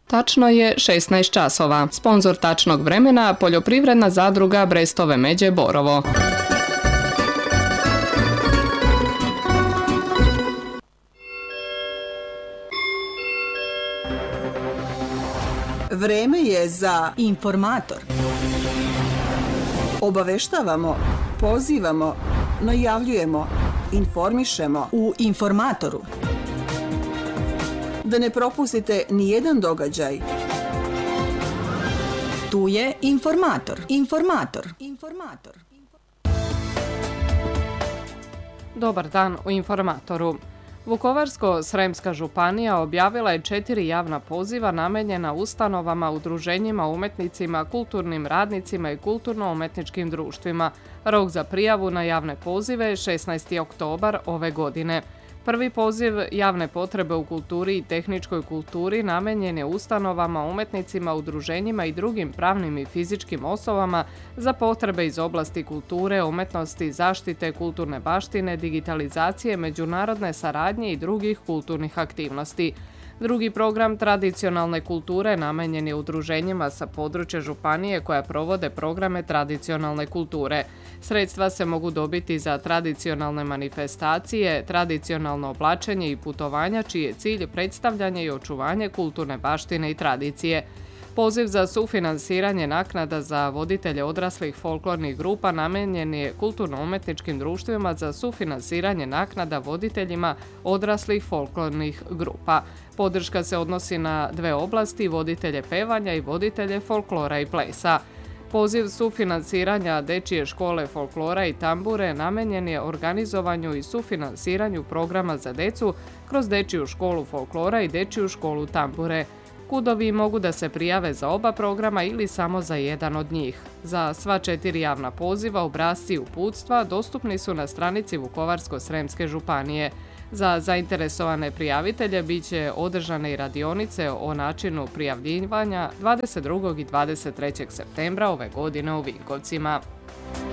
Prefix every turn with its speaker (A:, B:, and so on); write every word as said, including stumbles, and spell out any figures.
A: Tačno je šesnaest časova. Sponzor tačnog vremena poljoprivredna zadruga Brestove Međe Borovo.
B: Vreme je za informator. Obaveštavamo, pozivamo, najavljujemo, informišemo u informatoru. Da ne propustite ni jedan događaj. Tu je informator. Informator. Informator.
A: Dobar dan u informatoru. Vukovarsko-sremska županija objavila je četiri javna poziva namenjena ustanovama, udruženjima, umetnicima, kulturnim radnicima i kulturno-umetničkim društvima. Rok za prijavu na javne pozive je šesnaesti oktobar ove godine. Prvi poziv javne potrebe u kulturi i tehničkoj kulturi namenjen je ustanovama, umetnicima, udruženjima i drugim pravnim i fizičkim osobama za potrebe iz oblasti kulture, umetnosti, zaštite, kulturne baštine, digitalizacije, međunarodne saradnje i drugih kulturnih aktivnosti. Drugi program tradicionalne kulture namenjen je udruženjima sa područja županije koja provode programe tradicionalne kulture. Sredstva se mogu dobiti za tradicionalne manifestacije, tradicionalno oblačenje i putovanja čiji je cilj predstavljanje i očuvanje kulturne baštine i tradicije. Poziv za sufinansiranje naknada za voditelje odraslih folklornih grupa namenjen je kulturno-umetničkim društvima za sufinansiranje naknada voditeljima odraslih folklornih grupa. Podrška se odnosi na dve oblasti, voditelje pevanja i voditelje folklora i plesa. Poziv sufinansiranja Dečije škole folklora i tambure namenjen je organizovanju i sufinansiranju programa za decu kroz Dečiju školu folklora i Dečiju školu tambure. Kudovi mogu da se prijave za oba programa ili samo za jedan od njih. Za sva četiri javna poziva obrasci i uputstva dostupni su na stranici Vukovarsko-sremske županije. Za zainteresovane prijavitelje bit će održane i radionice o načinu prijavljivanja dvadeset drugog i dvadeset trećeg septembra ove godine u Vinkovcima.